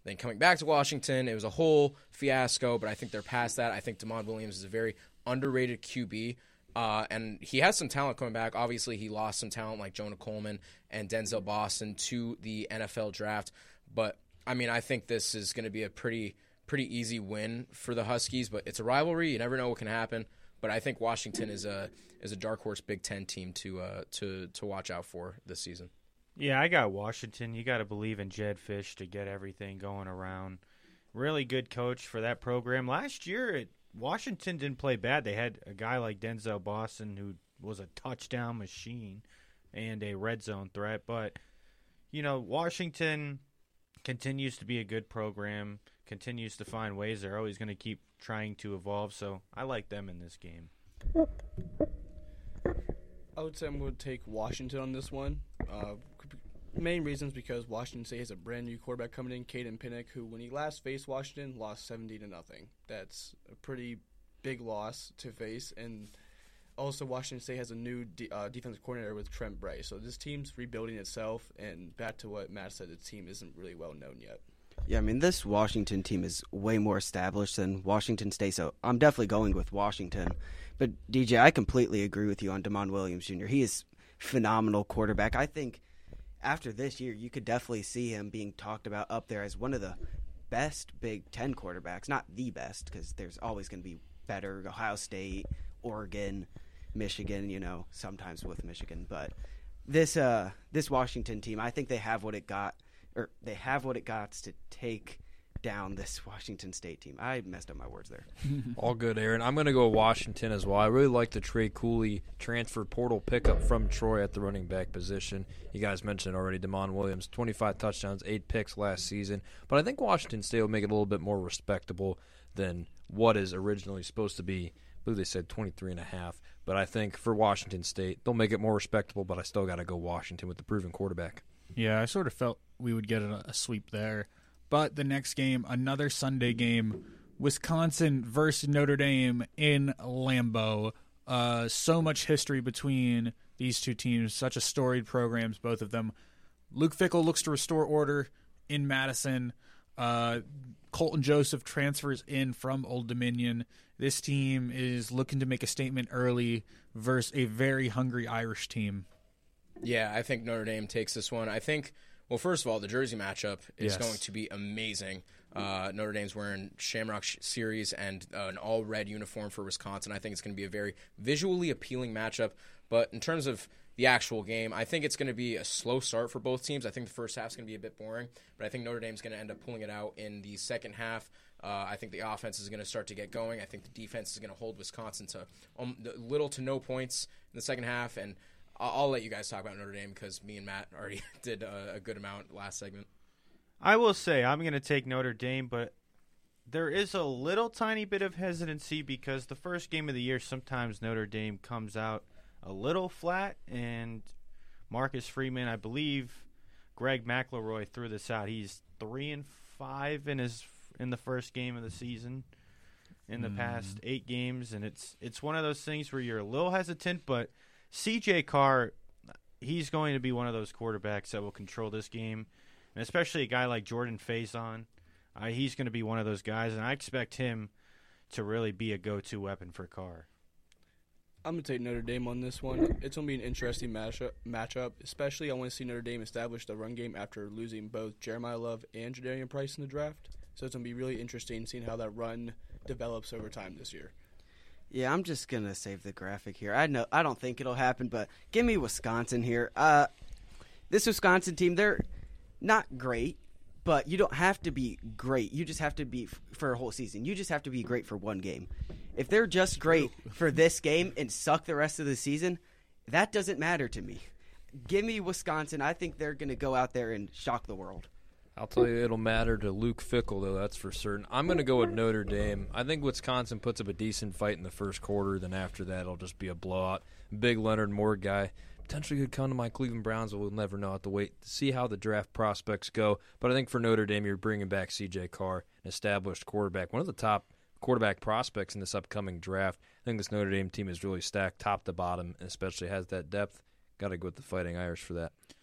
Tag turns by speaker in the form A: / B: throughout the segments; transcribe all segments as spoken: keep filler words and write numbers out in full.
A: Then coming back to Washington, it was a whole fiasco, but I think they're past that. I think Damon Williams is a very underrated Q B, uh, and he has some talent coming back. Obviously, he lost some talent like Jonah Coleman and Denzel Boston to the N F L draft, but, I mean, I think this is going to be a pretty pretty easy win for the Huskies, but it's a rivalry. You never know what can happen, but I think Washington is a is a dark horse Big Ten team to uh, to to watch out for this season.
B: Yeah, I got Washington. You got to believe in Jed Fish to get everything going around. Really good coach for that program. Last year, it, Washington didn't play bad. They had a guy like Denzel Boston who was a touchdown machine and a red zone threat. But, you know, Washington continues to be a good program, continues to find ways. They're always going to keep trying to evolve. So I like them in this game.
C: I would say I'm going to take Washington on this one. Uh, main reasons because Washington State has a brand new quarterback coming in, Caden Pinnock, who when he last faced Washington lost seventy to nothing. That's a pretty big loss to face, and also Washington State has a new de- uh, defensive coordinator with Trent Bray. So this team's rebuilding itself, and back to what Matt said, the team isn't really well known yet.
D: Yeah, I mean, this Washington team is way more established than Washington State, so I'm definitely going with Washington. But, D J, I completely agree with you on Damon Williams Junior He is phenomenal quarterback. I think after this year, you could definitely see him being talked about up there as one of the best Big Ten quarterbacks. Not the best, because there's always going to be better. Ohio State, Oregon, Michigan, you know, sometimes with Michigan. But this uh, this Washington team, I think they have what it got, or they have what it got to take down this Washington State team. I messed up my words there.
E: All good, Aaron. I'm going to go Washington as well. I really like the Trey Cooley transfer portal pickup from Troy at the running back position. You guys mentioned it already, Damon Williams, twenty-five touchdowns, eight picks last season. But I think Washington State will make it a little bit more respectable than what is originally supposed to be. I believe they said twenty-three and a half. But I think for Washington State, they'll make it more respectable, but I still got to go Washington with the proven quarterback.
F: Yeah, I sort of felt we would get a, a sweep there. But the next game, another Sunday game, Wisconsin versus Notre Dame in Lambeau. Uh, so much history between these two teams, such a storied programs, both of them. Luke Fickell looks to restore order in Madison. Uh, Colton Joseph transfers in from Old Dominion. This team is looking to make a statement early versus a very hungry Irish team.
A: Yeah, I think Notre Dame takes this one. I think, well, first of all, the jersey matchup is
F: Yes.
A: going to be amazing. Uh, Notre Dame's wearing Shamrock sh- Series and uh, an all-red uniform for Wisconsin. I think it's going to be a very visually appealing matchup. But in terms of the actual game, I think it's going to be a slow start for both teams. I think the first half's going to be a bit boring, but I think Notre Dame's going to end up pulling it out in the second half. Uh, I think the offense is going to start to get going. I think the defense is going to hold Wisconsin to um, little to no points in the second half, and I'll, I'll let you guys talk about Notre Dame because me and Matt already did a, a good amount last segment.
B: I will say I'm going to take Notre Dame, but there is a little tiny bit of hesitancy because the first game of the year, sometimes Notre Dame comes out a little flat, and Marcus Freeman, I believe Greg McElroy threw this out. He's three and five in his in the first game of the season in the mm. past eight games, and it's it's one of those things where you're a little hesitant, but C J Carr, he's going to be one of those quarterbacks that will control this game, and especially a guy like Jordan Faison, uh, he's going to be one of those guys, and I expect him to really be a go-to weapon for Carr.
C: I'm going to take Notre Dame on this one. It's going to be an interesting matchup, matchup, especially I want to see Notre Dame establish the run game after losing both Jeremiah Love and Jadarian Price in the draft. So it's going to be really interesting seeing how that run develops over time this year.
D: Yeah, I'm just going to save the graphic here. I know I don't think it'll happen, but give me Wisconsin here. Uh, this Wisconsin team, they're not great, but you don't have to be great. You just have to be f- for a whole season. You just have to be great for one game. If they're just great for this game and suck the rest of the season, that doesn't matter to me. Give me Wisconsin. I think they're going to go out there and shock the world.
E: I'll tell you it'll matter to Luke Fickell, though, that's for certain. I'm going to go with Notre Dame. I think Wisconsin puts up a decent fight in the first quarter. Then after that, it'll just be a blowout. Big Leonard Moore guy. Potentially could come to my Cleveland Browns, but we'll never know. Have to wait to see how the draft prospects go. But I think for Notre Dame, you're bringing back C J Carr, an established quarterback, one of the top quarterback prospects in this upcoming draft. I think this Notre Dame team is really stacked top to bottom, and especially has that depth. Got to go with the Fighting Irish for that.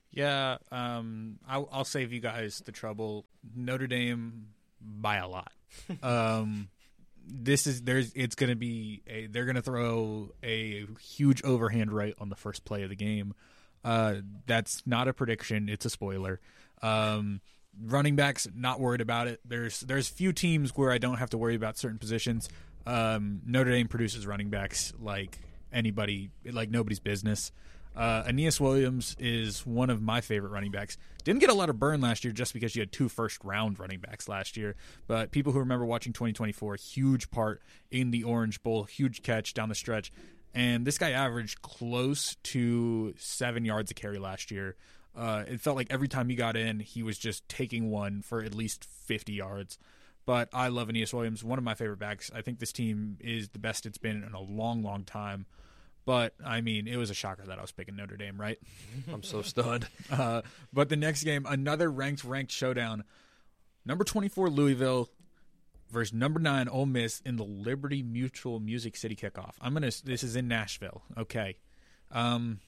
F: Yeah, um, I'll, I'll save you guys the trouble. Notre Dame by a lot. um, this is there's it's going to be a they're going to throw a huge overhand right on the first play of the game. Uh, that's not a prediction; it's a spoiler. Um, running backs, not worried about it. There's there's few teams where I don't have to worry about certain positions. Um, Notre Dame produces running backs like anybody, like nobody's business. Uh, Aeneas Williams is one of my favorite running backs. Didn't get a lot of burn last year just because you had two first-round running backs last year. But people who remember watching twenty twenty-four, huge part in the Orange Bowl, huge catch down the stretch. And this guy averaged close to seven yards a carry last year. Uh, it felt like every time he got in, he was just taking one for at least fifty yards. But I love Aeneas Williams, one of my favorite backs. I think this team is the best it's been in a long, long time. But, I mean, it was a shocker that I was picking Notre Dame, right?
E: I'm so stunned.
F: Uh, but the next game, another ranked, ranked showdown. Number twenty-four, Louisville versus number nine, Ole Miss in the Liberty Mutual Music City kickoff. I'm gonna. This is in Nashville. Okay. Um,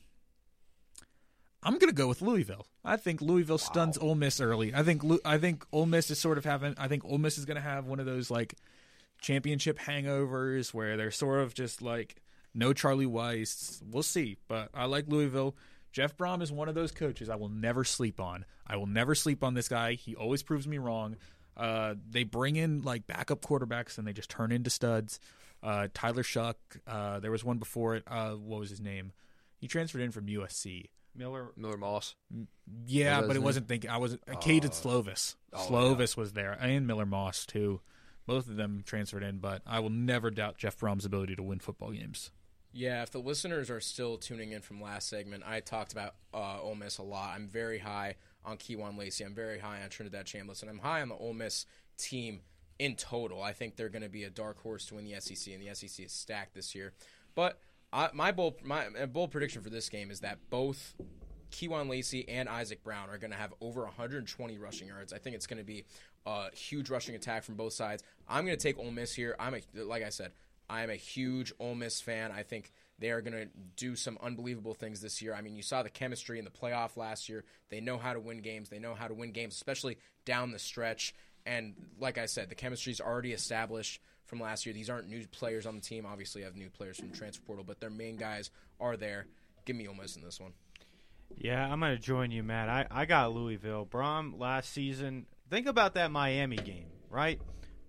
F: I'm gonna go with Louisville. I think Louisville stuns Ole Miss early. I think I think Ole Miss is sort of having. I think Ole Miss is gonna have one of those like championship hangovers where they're sort of just like no Charlie Weiss. We'll see, but I like Louisville. Jeff Brom is one of those coaches I will never sleep on. I will never sleep on this guy. He always proves me wrong. Uh, they bring in like backup quarterbacks and they just turn into studs. Uh, Tyler Shuck. Uh, there was one before it. Uh, what was his name? He transferred in from U S C.
B: Miller.
E: Miller Moss.
F: Yeah,
E: Was that
F: but it
E: his
F: wasn't thinking. I wasn't. Uh, Caden Slovis.
E: oh,
F: Slovis was there, and Miller Moss too. Both of them transferred in, but I will never doubt Jeff Brom's ability to win football games.
A: Yeah, if the listeners are still tuning in from last segment, I talked about uh, Ole Miss a lot. I'm very high on Kewan Lacey. I'm very high on Trinidad Chambliss, and I'm high on the Ole Miss team in total. I think they're going to be a dark horse to win the S E C, and the S E C is stacked this year. But I, my bold my bold prediction for this game is that both Kewan Lacey and Isaac Brown are going to have over one hundred twenty rushing yards. I think it's going to be a huge rushing attack from both sides. I'm going to take Ole Miss here. I'm a, like I said, I am a huge Ole Miss fan. I think they are going to do some unbelievable things this year. I mean, you saw the chemistry in the playoff last year. They know how to win games. They know how to win games, especially down the stretch. And like I said, the chemistry is already established from last year. These aren't new players on the team. Obviously, I have new players from the transfer portal, but their main guys are there. Give me Ole Miss in this one.
B: Yeah, I'm going to join you, Matt. I, I got Louisville. Brom last season, think about that Miami game, right?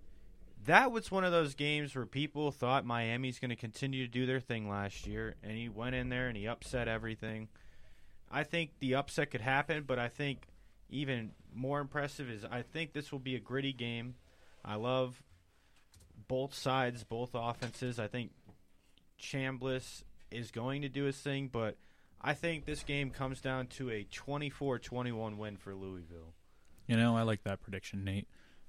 B: That was one of those games where people thought Miami's going to continue to do their thing last year, and he went in there and he upset everything. I think the upset could happen, but I think even more impressive is I think this will be a gritty game. I love both sides, both offenses. I think Chambliss is going to do his thing, but I think this game comes down to a twenty-four twenty-one win for Louisville.
F: You know, I like that prediction, Nate.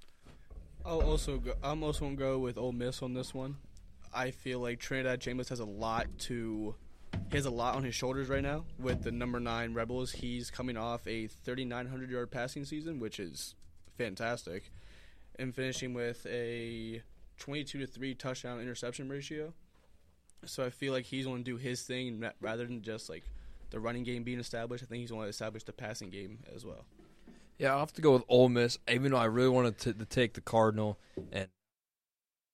C: I'll also go, I'm also going to go with Ole Miss on this one. I feel like Trinidad Chambliss has a lot to he has a lot on his shoulders right now with the number nine Rebels. He's coming off a thirty-nine hundred yard passing season, which is fantastic, and finishing with a twenty-two to three touchdown interception ratio. So I feel like he's going to do his thing rather than just like the running game being established. I think he's going to establish the passing game as well.
E: Yeah, I'll have to go with Ole Miss, even though I really wanted to, to take the Cardinal. And